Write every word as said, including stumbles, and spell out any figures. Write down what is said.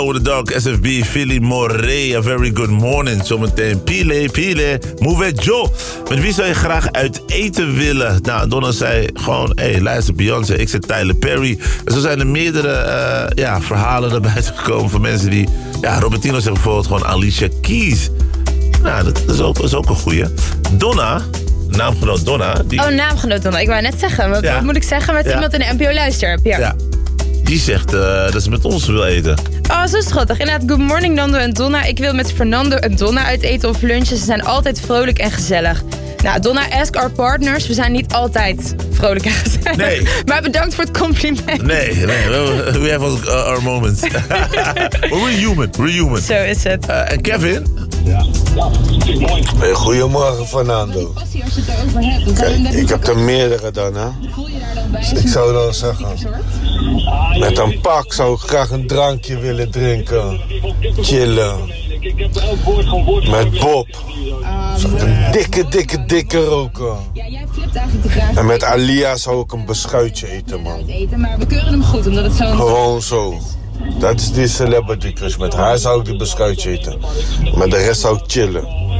Over the dog, S F B, Philly Morey, a very good morning. Zometeen Pile, Pile, Move Joe. Met wie zou je graag uit eten willen? Nou, Donna zei gewoon, hé, hey, luister, Beyoncé, ik zit Tyler Perry. En zo zijn er meerdere uh, ja, verhalen naar buiten gekomen van mensen die... Ja, Robertino zegt bijvoorbeeld gewoon Alicia Keys. Nou, dat is ook, dat is ook een goeie. Donna, naamgenoot Donna. Die... Oh, naamgenoot Donna. Ik wou net zeggen, wat, ja. wat moet ik zeggen met ja. iemand in de N P O luistert? Ja. ja. Die zegt uh, dat ze met ons wil eten. Oh, zo schattig. Inderdaad, good morning Nando en Donna. Ik wil met Fernando en Donna uit eten of lunchen. Ze zijn altijd vrolijk en gezellig. Nou, Donna, ask our partners. We zijn niet altijd vrolijk en gezellig. Nee. Maar bedankt voor het compliment. Nee, nee. We have our moments. We're human. We're human. Zo is het. Uh, en Kevin? Ja. Hey, goedemorgen, Fernando. Kijk, ik heb er meerdere dan, hè. Dus ik zou dan zeggen... Met een pak zou ik graag een drankje willen drinken. Chillen. Met Bob. Zou ik een dikke, dikke, dikke roken. En met Alia zou ik een beschuitje eten, man. Maar we keuren hem goed, omdat het zo... Gewoon zo. Dat is die celebrity crush. Met haar zou ik die beschuitje eten. Met de rest zou ik chillen.